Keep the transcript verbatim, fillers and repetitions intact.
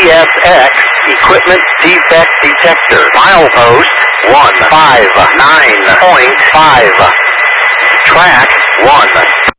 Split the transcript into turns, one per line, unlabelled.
S X Equipment Defect Detector. Milepost one five nine point five. Track one.